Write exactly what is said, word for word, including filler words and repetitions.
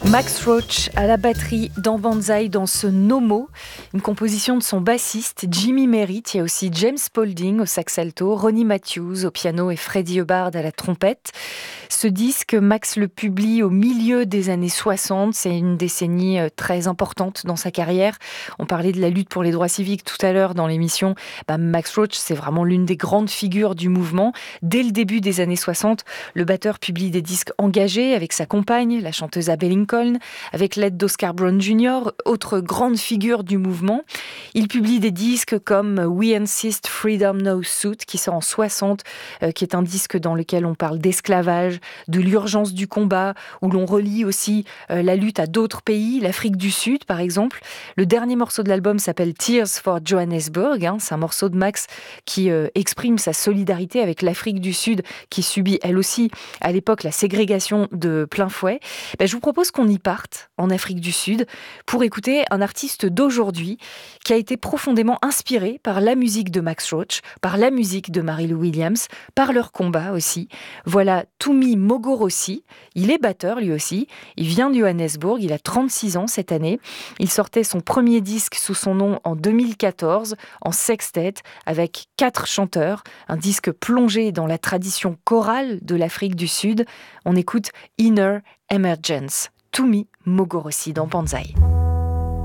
Max Roach à la batterie dans Banzai, dans ce Nomo, une composition de son bassiste Jimmy Merritt. Il y a aussi James Spaulding au sax alto, Ronnie Matthews au piano et Freddie Hubbard à la trompette. Ce disque, Max le publie au milieu des années soixante. C'est une décennie très importante dans sa carrière. On parlait de la lutte pour les droits civiques tout à l'heure dans l'émission. Bah, Max Roach, c'est vraiment l'une des grandes figures du mouvement. Dès le début des années soixante, le batteur publie des disques engagés avec sa compagne, la chanteuse Abbey Lincoln, avec l'aide d'Oscar Brown junior, autre grande figure du mouvement. Il publie des disques comme We Insist Freedom No Suit, qui sort en soixante, euh, qui est un disque dans lequel on parle d'esclavage, de l'urgence du combat, où l'on relie aussi euh, la lutte à d'autres pays, l'Afrique du Sud par exemple. Le dernier morceau de l'album s'appelle Tears for Johannesburg, hein, c'est un morceau de Max qui euh, exprime sa solidarité avec l'Afrique du Sud, qui subit elle aussi à l'époque la ségrégation de plein fouet. Ben, je vous propose qu'on y parte en Afrique du Sud pour écouter un artiste d'aujourd'hui qui a été profondément inspiré par la musique de Max Roach, par la musique de Mary Lou Williams, par leur combat aussi. Voilà Tumi Mogorossi, il est batteur lui aussi, il vient de Johannesburg, il a trente-six ans cette année. Il sortait son premier disque sous son nom en deux mille quatorze, en sextet, avec quatre chanteurs, un disque plongé dans la tradition chorale de l'Afrique du Sud. On écoute Inner Emergence. Tumi Mogorossi dans Banzai.